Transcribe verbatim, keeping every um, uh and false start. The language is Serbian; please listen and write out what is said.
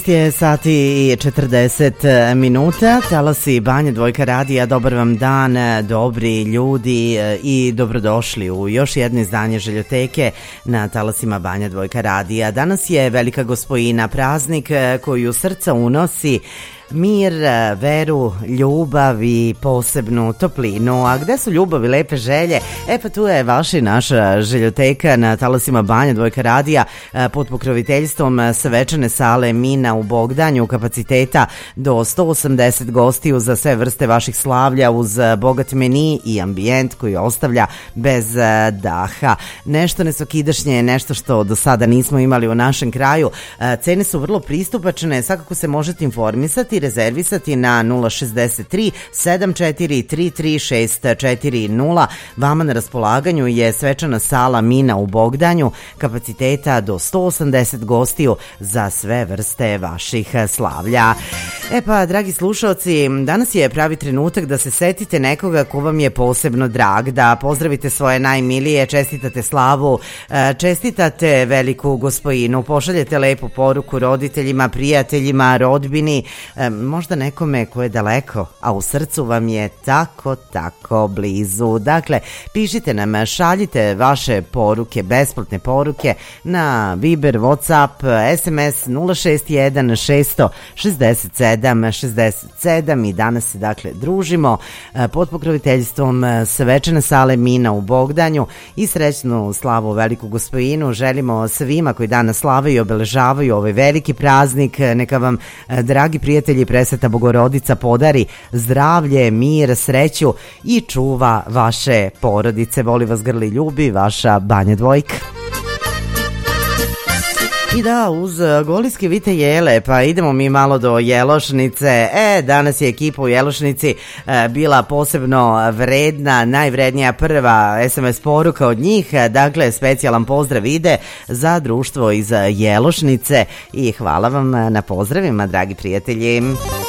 je sati i četrdeset minuta, talasi Banja Dvojka radija, dobar vam dan, dobri ljudi i dobrodošli u još jedno izdanje Željoteke na talasima Banja Dvojka radija. Danas je Velika Gospojina, praznik koji u srca unosi mir, veru, ljubav i posebnu toplinu. A gde su ljubav i lepe želje? E pa tu je vaša i naša Željoteka na talasima Banja Dvojka radija pod pokroviteljstvom svečane sale Mina u Bogdanju, kapaciteta do sto osamdeset gostiju za sve vrste vaših slavlja uz bogat meni i ambijent koji ostavlja bez daha. Nešto nesvakidašnje, nešto što do sada nismo imali u našem kraju. Cene su vrlo pristupačne, svakako se možete informisati, rezervisati na nula šezdeset tri sedam četiri tri tri šest četiri nula. Vama na raspolaganju je svečana sala Mina u Bogdanju, kapaciteta do sto osamdeset gostiju za sve vrste vaših slavlja. E pa, dragi slušalci, danas je pravi trenutak da se setite nekoga ko vam je posebno drag, da pozdravite svoje najmilije, čestitate slavu, čestitate Veliku Gospojinu, pošaljete lepu poruku roditeljima, prijateljima, rodbini, možda nekome ko je daleko, a u srcu vam je tako, tako blizu. Dakle, pišite nam, šaljite vaše poruke, besplatne poruke na Viber, WhatsApp, S M S nula šest jedan šest šezdeset sedam šezdeset sedam i danas se dakle družimo pod pokroviteljstvom svečane sale Mina u Bogdanju i srećnu slavu Veliku Gospojinu želimo svima koji danas slave i obeležavaju ovaj veliki praznik. Neka vam, dragi prijatelji, Presveta Bogorodica podari zdravlje, mir, sreću i čuva vaše porodice. Voli vas, grli, ljubi, vaša Banja Dvojka. I da, uz Golijske vite jele, pa idemo mi malo do Jelošnice. E, danas je ekipa u Jelošnici e, bila posebno vredna, najvrednija prva S M S poruka od njih. Dakle, specijalan pozdrav ide za društvo iz Jelošnice i hvala vam na pozdravima, dragi prijatelji.